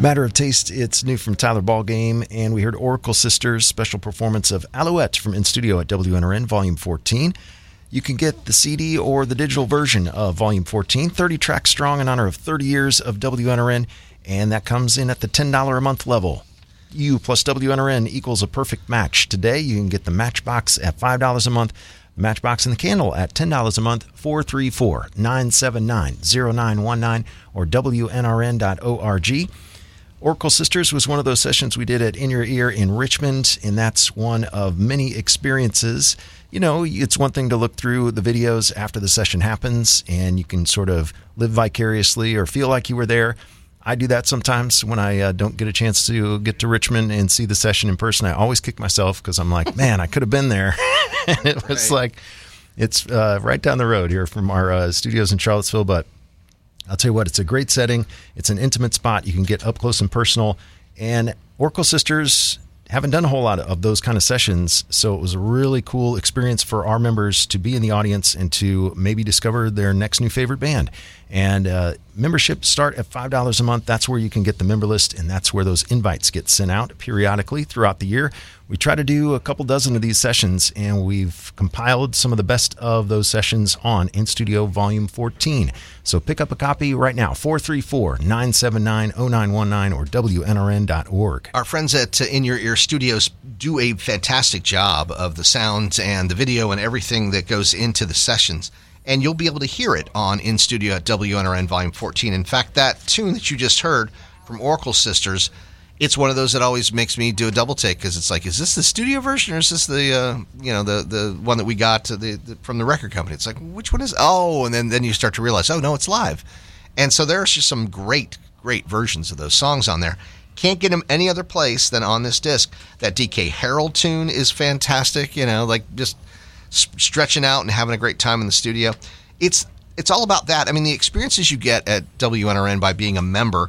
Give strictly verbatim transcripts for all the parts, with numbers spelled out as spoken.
Matter of Taste, it's new from Tyler Ballgame, and we heard Oracle Sisters' special performance of Alouette from In Studio at W N R N, Volume fourteen. You can get the C D or the digital version of Volume fourteen, thirty tracks strong in honor of thirty years of W N R N, and that comes in at the ten dollars a month level. You plus W N R N equals a perfect match. Today, you can get the Matchbox at five dollars a month, Matchbox and the Candle at ten dollars a month, four three four, nine seven nine, zero nine one nine, or W N R N dot org. Oracle Sisters was one of those sessions we did at In Your Ear in Richmond, and that's one of many experiences. You know, it's one thing to look through the videos after the session happens, and you can sort of live vicariously or feel like you were there. I do that sometimes when I uh, don't get a chance to get to Richmond and see the session in person. I always kick myself because I'm like, man, I could have been there. And it was right. like, it's uh, right down the road here from our uh, studios in Charlottesville, but I'll tell you what, it's a great setting. It's an intimate spot. You can get up close and personal. And Oracle Sisters haven't done a whole lot of those kind of sessions, so it was a really cool experience for our members to be in the audience and to maybe discover their next new favorite band. And uh, memberships start at five dollars a month. That's where you can get the member list, and that's where those invites get sent out periodically throughout the year. We try to do a couple dozen of these sessions, and we've compiled some of the best of those sessions on In Studio Volume fourteen. So pick up a copy right now, four three four, nine seven nine, zero nine one nine or W N R N dot org. Our friends at uh, In Your Ear Studios do a fantastic job of the sound and the video and everything that goes into the sessions. And you'll be able to hear it on In Studio at W N R N Volume fourteen. In fact, that tune that you just heard from Oracle Sisters, it's one of those that always makes me do a double take because it's like, is this the studio version or is this the uh, you know the the one that we got to the, the from the record company? It's like, which one is? Oh, and then then you start to realize, oh no, it's live. And so there's just some great great versions of those songs on there. Can't get them any other place than on this disc. That D K Harold tune is fantastic. You know, like just stretching out and having a great time in the studio. It's it's all about that. I mean, the experiences you get at W N R N by being a member,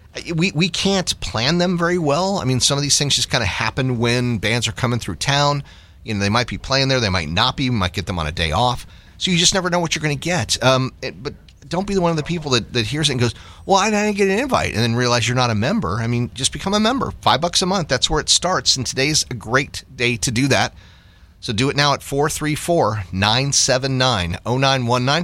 we we can't plan them very well. I mean, some of these things just kind of happen when bands are coming through town. You know, they might be playing there, they might not be. We might get them on a day off. So you just never know what you're going to get. Um, it, but don't be one of the people that, that hears it and goes, well, I didn't get an invite, and then realize you're not a member. I mean, just become a member. Five bucks a month. That's where it starts, and today's a great day to do that. So do it now at four three four, nine seven nine, zero nine one nine